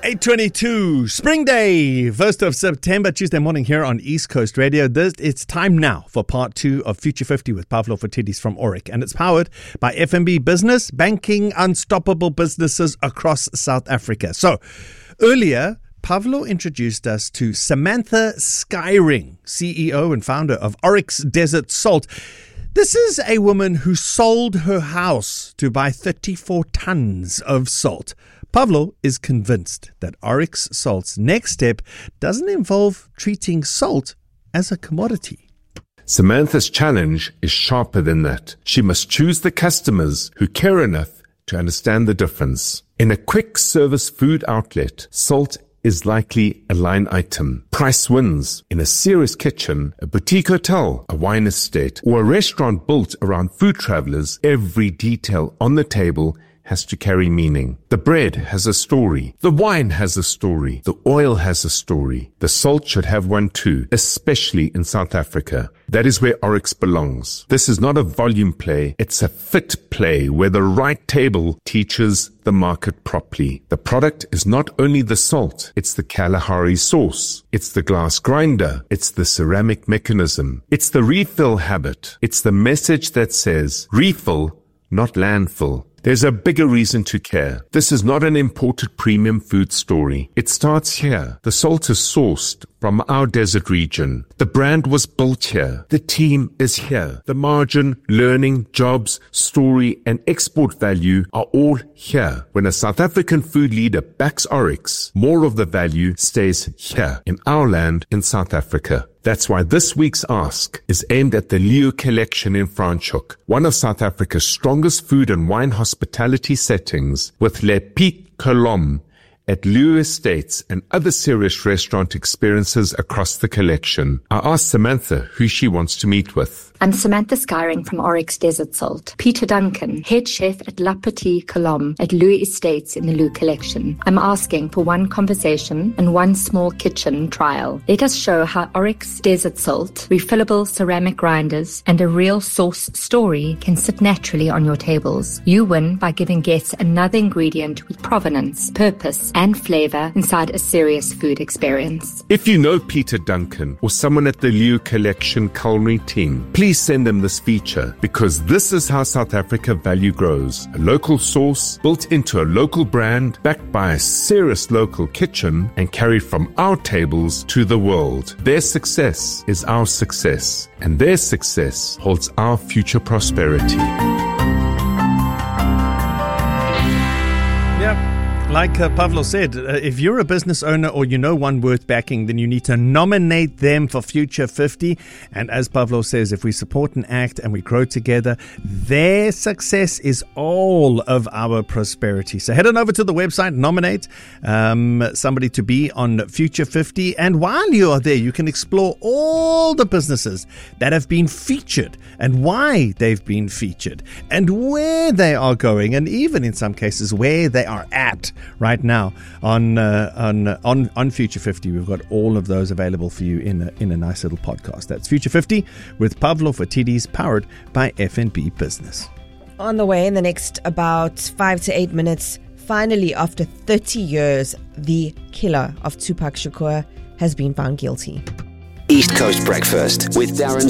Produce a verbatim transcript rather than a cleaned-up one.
eight twenty-two, Spring Day, first of September, Tuesday morning here on East Coast Radio. This, it's time now for part two of Future fifty with Pavlo Phitidis from Aurik. And it's powered by F N B Business, banking unstoppable businesses across South Africa. So, earlier, Pavlo introduced us to Samantha Skyring, C E O and founder of Aurik's Desert Salt. This is a woman who sold her house to buy thirty-four tons of salt. Pavlo is convinced that Aurik's Salt's next step doesn't involve treating salt as a commodity. Samantha's challenge is sharper than that. She must choose the customers who care enough to understand the difference. In a quick service food outlet, salt is likely a line item. Price wins. In a serious kitchen, a boutique hotel, a wine estate, or a restaurant built around food travelers, every detail on the table has to carry meaning. The bread has a story. The wine has a story. The oil has a story. The salt should have one too, especially in South Africa. That is where Aurik's belongs. This is not a volume play. It's a fit play where the right table teaches the market properly. The product is not only the salt. It's the Kalahari sauce. It's the glass grinder. It's the ceramic mechanism. It's the refill habit. It's the message that says refill, not landfill. There's a bigger reason to care. This is not an imported premium food story. It starts here. The salt is sourced from our desert region. The brand was built here. The team is here. The margin, learning, jobs, story, and export value are all here. When a South African food leader backs Aurik's, more of the value stays here, in our land, in South Africa. That's why this week's ask is aimed at the Leo Collection in Franschhoek, one of South Africa's strongest food and wine hospitality settings, with Le Pic Colombe at Leo Estates and other serious restaurant experiences across the collection. I asked Samantha who she wants to meet with. I'm Samantha Skyring from Aurik's Desert Salt. Peter Duncan, head chef at La Petite Colombe at Leo Estates in the Leo Collection. I'm asking for one conversation and one small kitchen trial. Let us show how Aurik's Desert Salt, refillable ceramic grinders, and a real sauce story can sit naturally on your tables. You win by giving guests another ingredient with provenance, purpose, and flavor inside a serious food experience. If you know Peter Duncan or someone at the Leo Collection culinary team, please send them this feature, because this is how South Africa value grows. A local source built into a local brand, backed by a serious local kitchen, and carried from our tables to the world. Their success is our success, and their success holds our future prosperity. Yep. Like uh, Pavlo said, uh, if you're a business owner or you know one worth backing, then you need to nominate them for Future fifty. And as Pavlo says, if we support and act and we grow together, their success is all of our prosperity. So head on over to the website, nominate um, somebody to be on Future fifty. And while you are there, you can explore all the businesses that have been featured and why they've been featured and where they are going, and even in some cases where they are at right now on uh, on uh, on on Future fifty. We've got all of those available for you in a, in a nice little podcast. That's Future fifty with Pavlo Phitidis, powered by F N B Business. On the way in the next about five to eight minutes, finally, after thirty years, the killer of Tupac Shakur has been found guilty. East Coast Breakfast with Darren